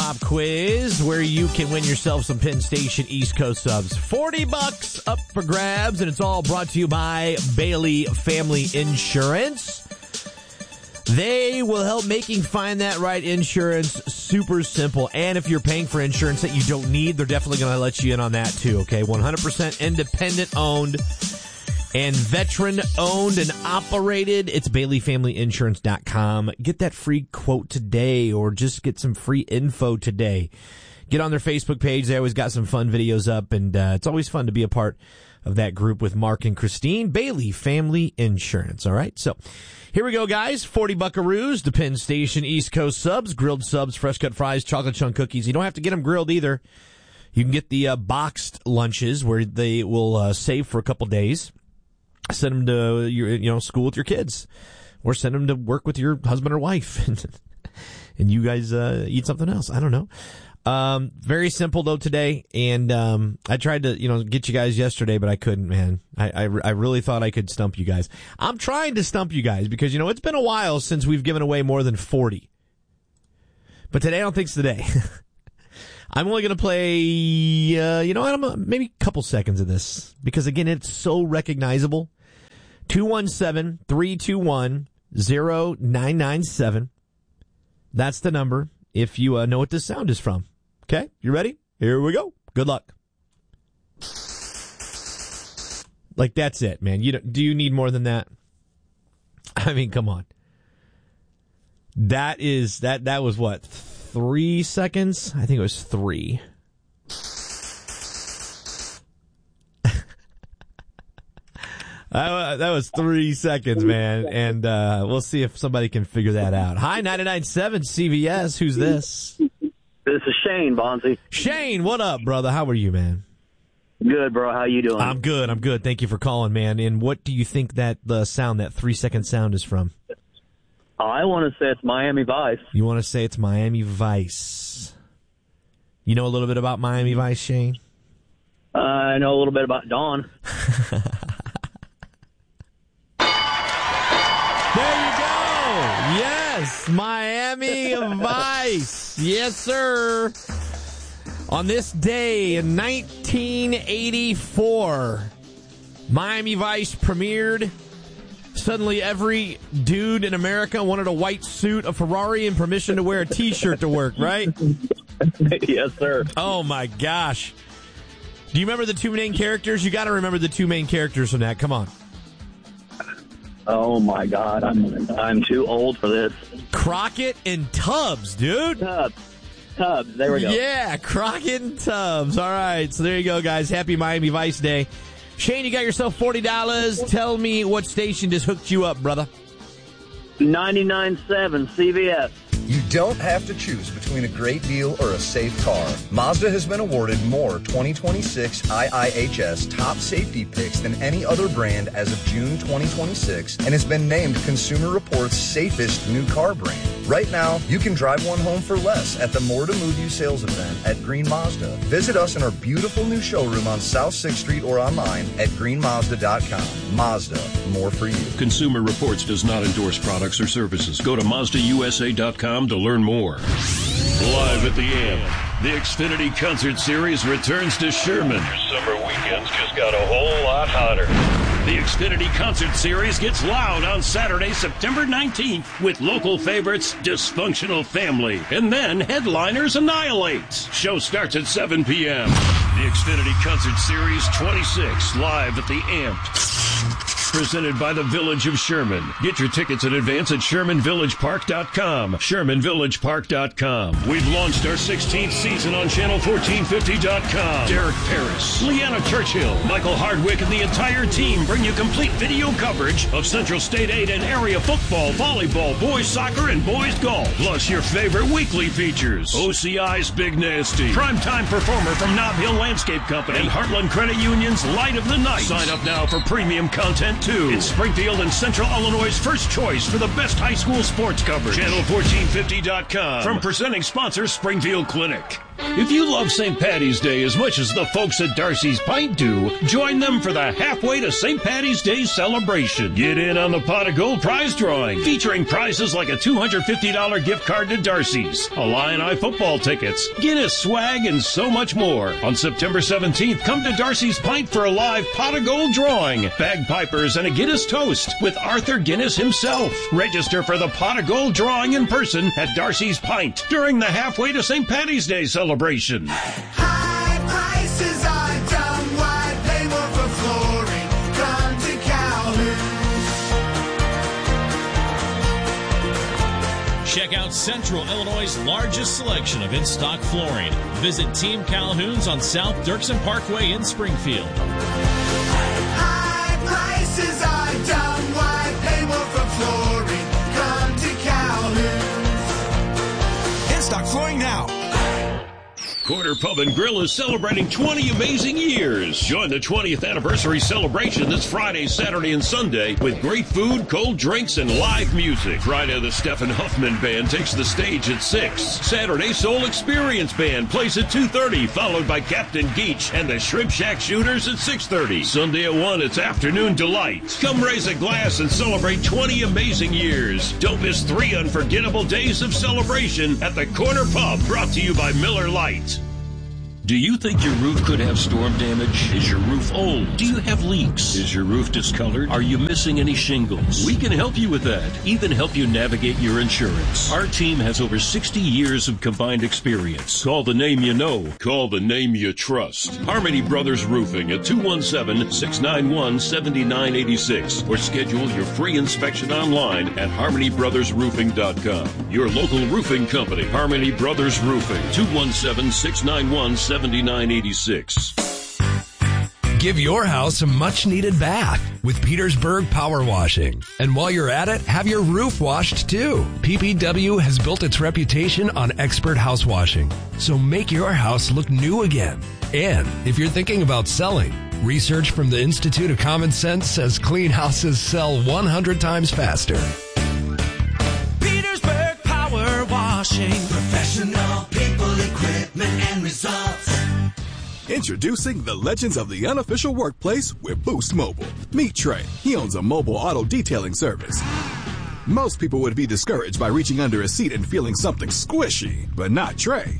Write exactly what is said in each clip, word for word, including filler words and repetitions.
pop quiz where you can win yourself some Penn Station East Coast subs. forty bucks up for grabs, and it's all brought to you by Bailey Family Insurance. They will help making find that right insurance super simple. And if you're paying for insurance that you don't need, they're definitely going to let you in on that too, okay? one hundred percent independent owned and veteran owned and operated. It's Bailey Family Insurance dot com. Get that free quote today, or just get some free info today. Get on their Facebook page. They always got some fun videos up, and uh, it's always fun to be a part of that group with Mark and Christine. Bailey Family Insurance, all right? So here we go, guys. forty buckaroos, the Penn Station East Coast subs, grilled subs, fresh cut fries, chocolate chunk cookies. You don't have to get them grilled either. You can get the uh, boxed lunches where they will uh, save for a couple days. Send them to your, you know, school with your kids, or send them to work with your husband or wife, and you guys uh, eat something else. I don't know. Um, very simple though today, and um, I tried to, you know, get you guys yesterday, but I couldn't, man. I, I, I really thought I could stump you guys. I'm trying to stump you guys because, you know, it's been a while since we've given away more than forty. But today I don't think it's today. I'm only going to play, uh, you know, I'm a, maybe a couple seconds of this because, again, it's so recognizable. two one seven, three two one, zero nine nine seven. That's the number if you uh, know what this sound is from. Okay, you ready? Here we go. Good luck. Like, that's it, man. You don't, do you need more than that? I mean, come on. That is, that, that was what? Three seconds? I think it was three. that, that was three seconds, man. And uh, we'll see if somebody can figure that out. Hi, ninety-nine point seven C V S. Who's this? This is Shane, Bonzi. Shane, what up, brother? How are you, man? Good, bro. How you doing? I'm good. I'm good. Thank you for calling, man. And what do you think that the sound, that three-second sound is from? I want to say it's Miami Vice. You want to say it's Miami Vice. You know a little bit about Miami Vice, Shane? Uh, I know a little bit about Dawn. There you go. Yes, Miami Vice. Yes, sir. On this day in nineteen eighty-four, Miami Vice premiered. Suddenly every dude in America wanted a white suit, a Ferrari, and permission to wear a T-shirt to work, right? Yes, sir. Oh, my gosh. Do you remember the two main characters? You got to remember the two main characters from that. Come on. Oh, my God. I'm I'm too old for this. Crockett and Tubbs, dude. Tubbs. Tubbs. There we go. Yeah, Crockett and Tubbs. All right. So there you go, guys. Happy Miami Vice Day. Shane, you got yourself forty dollars. Tell me what station just hooked you up, brother. ninety-nine point seven C V S. You don't have to choose between a great deal or a safe car. Mazda has been awarded more twenty twenty-six I I H S top safety picks than any other brand as of June twenty twenty-six and has been named Consumer Reports' safest new car brand. Right now, you can drive one home for less at the More to Move You sales event at Green Mazda. Visit us in our beautiful new showroom on South sixth Street or online at green mazda dot com. Mazda, more for you. Consumer Reports does not endorse products or services. Go to mazda u s a dot com to learn more. Live at the Amp, the Xfinity Concert Series returns to Sherman. Your summer weekends just got a whole lot hotter. The Xfinity Concert Series gets loud on Saturday, September nineteenth with local favorites Dysfunctional Family and then headliners Annihilate. Show starts at seven p.m. The Xfinity Concert Series twenty-six live at the Amp. Presented by the Village of Sherman. Get your tickets in advance at sherman village park dot com. sherman village park dot com. We've launched our sixteenth season on channel fourteen fifty dot com. Derek Paris, Leanna Churchill, Michael Hardwick, and the entire team bring you complete video coverage of Central State eight and area football, volleyball, boys soccer, and boys golf. Plus your favorite weekly features. O C I's Big Nasty, primetime performer from Nob Hill Landscape Company, and Heartland Credit Union's Light of the Night. Sign up now for premium content too. It's Springfield and Central Illinois' first choice for the best high school sports coverage. channel fourteen fifty dot com. From presenting sponsor Springfield Clinic. If you love Saint Patty's Day as much as the folks at Darcy's Pint do, join them for the Halfway to Saint Patty's Day celebration. Get in on the Pot of Gold prize drawing, featuring prizes like a two hundred fifty dollars gift card to Darcy's, Illini football tickets, Guinness swag, and so much more. On September seventeenth, come to Darcy's Pint for a live Pot of Gold drawing, bagpipers, and a Guinness toast with Arthur Guinness himself. Register for the Pot of Gold drawing in person at Darcy's Pint during the Halfway to Saint Patty's Day celebration. High prices are dumb. Why pay more for flooring? Come to Calhoun's. Check out Central Illinois' largest selection of in-stock flooring. Visit Team Calhoun's on South Dirksen Parkway in Springfield. High prices are dumb. Why pay more for flooring? Come to Calhoun's. In-stock flooring now. Corner Pub and Grill is celebrating twenty amazing years. Join the twentieth anniversary celebration this Friday, Saturday, and Sunday with great food, cold drinks, and live music. Friday, the Stephen Huffman Band takes the stage at six. Saturday, Soul Experience Band plays at two thirty, followed by Captain Geach and the Shrimp Shack Shooters at six thirty. Sunday at one, it's Afternoon Delight. Come raise a glass and celebrate twenty amazing years. Don't miss three unforgettable days of celebration at the Corner Pub, brought to you by Miller Lite. Do you think your roof could have storm damage? Is your roof old? Do you have leaks? Is your roof discolored? Are you missing any shingles? We can help you with that, even help you navigate your insurance. Our team has over sixty years of combined experience. Call the name you know. Call the name you trust. Harmony Brothers Roofing at two one seven, six nine one, seven nine eight six or schedule your free inspection online at harmony brothers roofing dot com. Your local roofing company, Harmony Brothers Roofing, two one seven, six nine one, seven nine eight six. Give your house a much-needed bath with Petersburg Power Washing. And while you're at it, have your roof washed too. P P W has built its reputation on expert house washing. So make your house look new again. And if you're thinking about selling, research from the Institute of Common Sense says clean houses sell one hundred times faster. Petersburg Power Washing. Professional people, equipment, and results. Introducing the legends of the unofficial workplace with Boost Mobile. Meet Trey. He owns a mobile auto detailing service. Most people would be discouraged by reaching under a seat and feeling something squishy, but not Trey.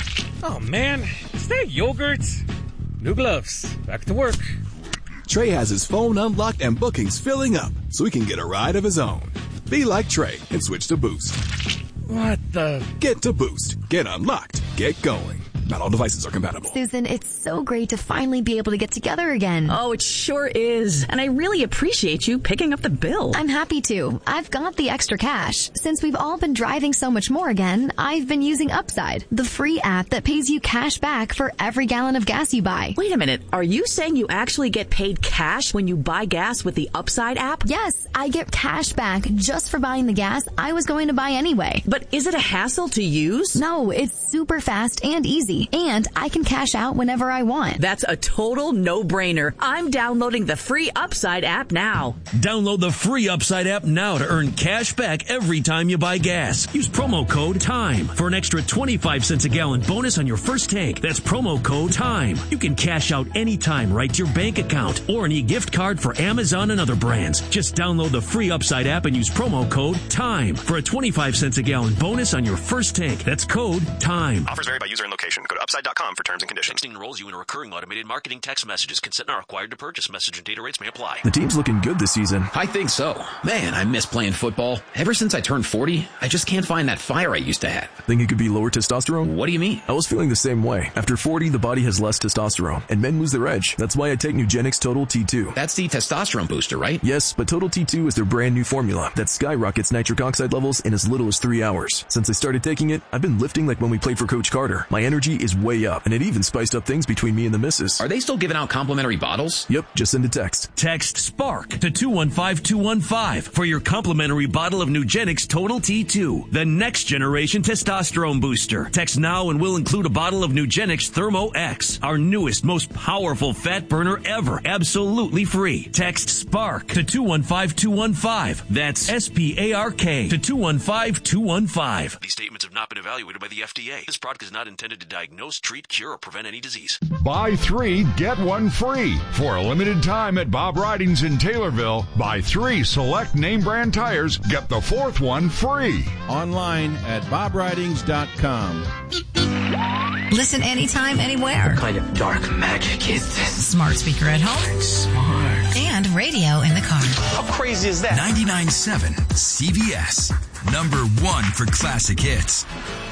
Oh man, is that yogurt? New gloves. Back to work. Trey has his phone unlocked and bookings filling up, so he can get a ride of his own. Be like Trey and switch to Boost. What the? Get to Boost. Get unlocked. Get going. Not all devices are compatible. Susan, it's so great to finally be able to get together again. Oh, it sure is. And I really appreciate you picking up the bill. I'm happy to. I've got the extra cash. Since we've all been driving so much more again, I've been using Upside, the free app that pays you cash back for every gallon of gas you buy. Wait a minute. Are you saying you actually get paid cash when you buy gas with the Upside app? Yes, I get cash back just for buying the gas I was going to buy anyway. But is it a hassle to use? No, it's super fast and easy. And I can cash out whenever I want. That's a total no-brainer. I'm downloading the free Upside app now. Download the free Upside app now to earn cash back every time you buy gas. Use promo code TIME for an extra twenty-five cents a gallon bonus on your first tank. That's promo code TIME. You can cash out anytime right to your bank account or an e-gift card for Amazon and other brands. Just download the free Upside app and use promo code TIME for a twenty-five cents a gallon bonus on your first tank. That's code TIME. Offers vary by user and location. Go to upside dot com for terms and conditions. Texting enrolls you in a recurring automated marketing text messages. Consent not required to purchase. Message and data rates may apply. The team's looking good this season. I think so. Man, I miss playing football. Ever since I turned forty, I just can't find that fire I used to have. Think it could be lower testosterone? What do you mean? I was feeling the same way. After forty, the body has less testosterone, and men lose their edge. That's why I take Nugenix Total T two. That's the testosterone booster, right? Yes, but Total T two is their brand new formula that skyrockets nitric oxide levels in as little as three hours. Since I started taking it, I've been lifting like when we played for Coach Carter. My energy is way up, and it even spiced up things between me and the missus. Are they still giving out complimentary bottles? Yep, just send a text. Text SPARK to two one five two one five for your complimentary bottle of Nugenix Total T two, the next generation testosterone booster. Text now and we'll include a bottle of Nugenix Thermo X, our newest, most powerful fat burner ever, absolutely free. Text SPARK to two one five two one five. That's S P A R K to two one five two one five. These statements have not been evaluated by the F D A. This product is not intended to diagnose diagnose, treat, cure, or prevent any disease. Buy three, get one free. For a limited time at Bob Ridings in Taylorville, buy three select name brand tires, get the fourth one free. Online at bob ridings dot com. Listen anytime, anywhere. What kind of dark magic is this? Smart speaker at home. Smart. And radio in the car. How crazy is that? ninety-nine point seven C B S. Number one for classic hits.